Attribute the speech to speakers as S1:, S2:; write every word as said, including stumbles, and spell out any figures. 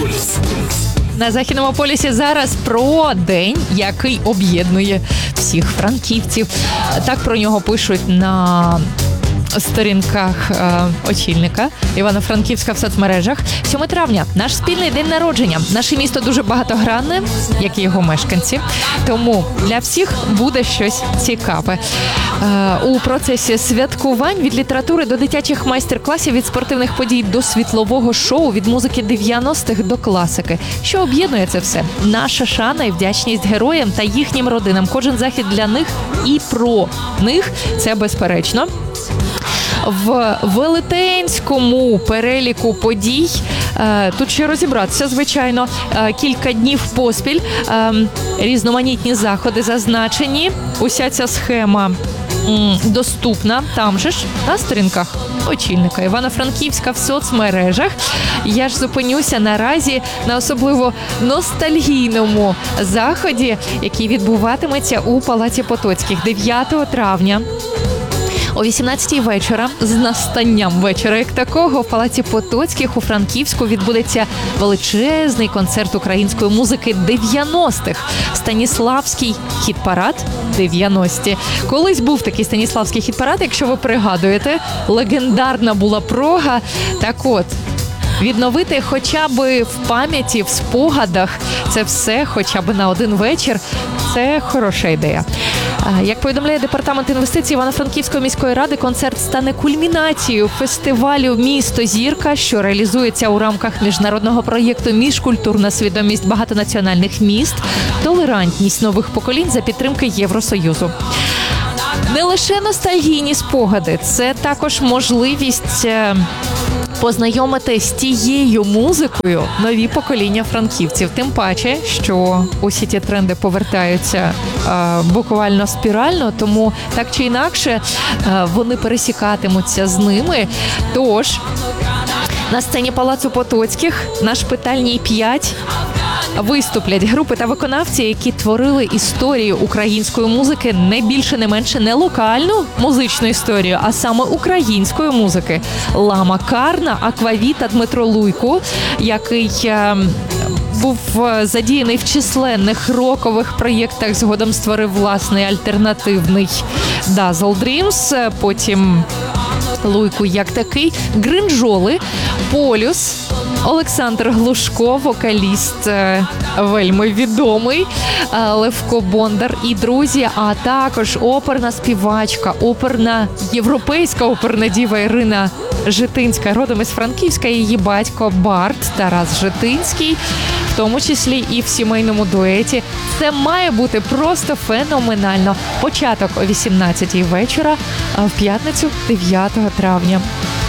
S1: На Західному полюсі зараз про день, який об'єднує всіх франківців. Так про нього пишуть на сторінках е, очільника Івано-Франківська в соцмережах. сьомого травня – наш спільний день народження. Наше місто дуже багатогранне, як і його мешканці. Тому для всіх буде щось цікаве. Е, у процесі святкувань від літератури до дитячих майстер-класів, від спортивних подій до світлового шоу, від музики дев'яностих до класики. Що об'єднує це все? Наша шана і вдячність героям та їхнім родинам. Кожен захід для них і про них – це безперечно. В велетенському переліку подій, тут ще розібратися, звичайно, кілька днів поспіль, різноманітні заходи зазначені, уся ця схема доступна там же ж на сторінках очільника Івано-Франківська в соцмережах. Я ж зупинюся наразі на особливо ностальгійному заході, який відбуватиметься у Палаці Потоцьких дев'ятого травня. О вісімнадцятій вечора, з настанням вечора як такого, в Палаці Потоцьких у Франківську відбудеться величезний концерт української музики дев'яностих. Станіславський хіт-парад дев'яності. Колись був такий Станіславський хіт-парад, якщо ви пригадуєте, легендарна була прога. Так от, відновити хоча б в пам'яті, в спогадах це все хоча б на один вечір – це хороша ідея. Як повідомляє Департамент інвестицій Івано-Франківської міської ради, концерт стане кульмінацією фестивалю «Місто Зірка», що реалізується у рамках міжнародного проєкту «Міжкультурна свідомість багатонаціональних міст. Толерантність нових поколінь за підтримки Євросоюзу». Не лише ностальгійні спогади, це також можливість познайомити з тією музикою нові покоління франківців. Тим паче, що усі ті тренди повертаються е, буквально спірально, тому так чи інакше е, вони пересікатимуться з ними. Тож, на сцені Палацу Потоцьких на Шпитальній п'ять виступлять групи та виконавці, які творили історію української музики, не більше, не менше, не локальну музичну історію, а саме української музики. Лама Карна, Аквавіт та Дмитро Луйко, який е, був задіяний в численних рокових проєктах, згодом створив власний альтернативний Dazzle Dreams, потім Луйко як такий, Гринджоли, Полюс, Олександр Глушко, вокаліст вельми відомий, Левко Бондар і друзі, а також оперна співачка, оперна, європейська оперна діва Ірина Житинська, родом із Франківська, її батько Барт Тарас Житинський, в тому числі і в сімейному дуеті. Це має бути просто феноменально. Початок о вісімнадцятій вечора в п'ятницю дев'ятого травня.